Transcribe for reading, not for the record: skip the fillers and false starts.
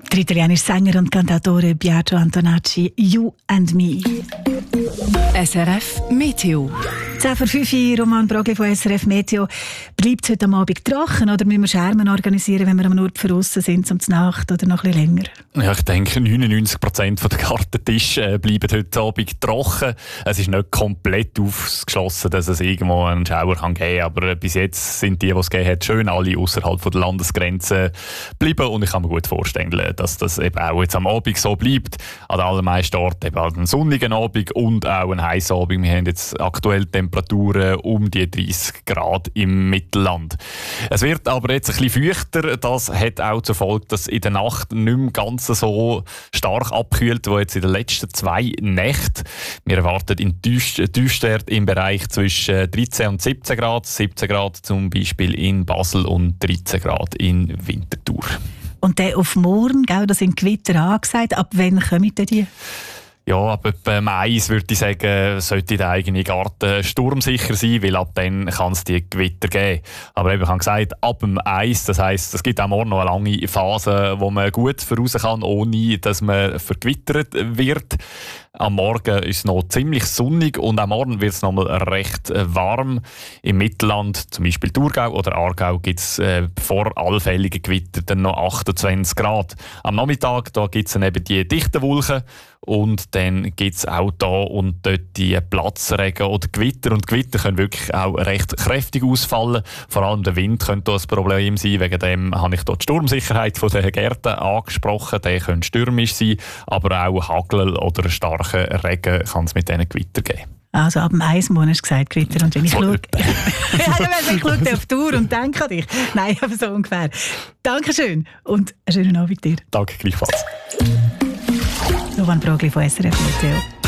Der italienische Sänger und Cantautore Biagio Antonacci, You and Me. SRF Meteo. 10:05 Uhr, Roman Brogli von SRF Meteo. Bleibt es heute am Abend trocken oder müssen wir Schermen organisieren, wenn wir am Ort draussen sind, zum Nacht oder noch ein bisschen länger? Ja, ich denke, 99% der Gartentische bleiben heute Abend trocken. Es ist nicht komplett ausgeschlossen, dass es irgendwo einen Schauer geben kann, aber bis jetzt sind die es gegeben hat, schön alle außerhalb der Landesgrenzen geblieben und ich kann mir gut vorstellen, dass das eben auch jetzt am Abend so bleibt. An den allermeisten Orten eben einen sonnigen Abend und auch einen heißen Abend. Wir haben jetzt aktuell Temperaturen um die 30 Grad im Mittelland. Es wird aber jetzt ein bisschen feuchter. Das hat auch zur Folge, dass in der Nacht nicht mehr ganz so stark abkühlt, wie jetzt in den letzten 2 Nächten. Wir erwarten in Tiefstwert im Bereich zwischen 13 und 17 Grad. 17 Grad zum Beispiel in Basel und 13 Grad in Winterthur. Und dann auf morgen, gell, das sind Gewitter angesagt. Ab wann kommen denn die? Ja, ab etwa Mais würde ich sagen, sollte der eigene Garten sturmsicher sein, weil ab dann kann es die Gewitter geben. Aber eben, ich habe gesagt, ab dem Eis, das heisst, es gibt auch morgen noch eine lange Phase, wo man gut voraus kann, ohne dass man vergewittert wird. Am Morgen ist es noch ziemlich sonnig und am Morgen wird es noch mal recht warm. Im Mittelland, zum Beispiel Thurgau oder Aargau, gibt es vor allfälligen Gewitter dann noch 28 Grad. Am Nachmittag gibt es dann eben die dichten Wolken und dann gibt es auch da und dort die Platzregen oder Gewitter. Und Gewitter können wirklich auch recht kräftig ausfallen. Vor allem der Wind könnte ein Problem sein. Wegen dem habe ich dort die Sturmsicherheit von den Gärten angesprochen. Der könnte stürmisch sein, aber auch Hagel oder starken Regen kann es mit diesen Gewitter geben. Also ab dem Eismond hast du gesagt, Gewitter. Und wenn ich schaue, ich schaue auf die Uhr und denke an dich. Nein, aber so ungefähr. Dankeschön und einen schönen Abend dir. Danke, gleichfalls. Roman Brogli von SRF Meteo.